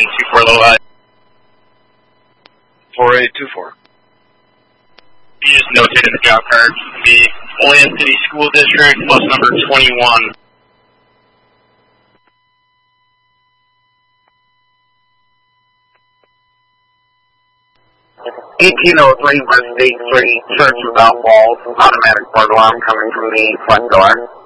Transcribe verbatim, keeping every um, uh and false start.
seven two four low high. four eight two four. You just notated the job card. The Olean City School District, bus number twenty-one. eighteen oh three, West State Street, Church of Bell Falls, automatic port alarm coming from the front door.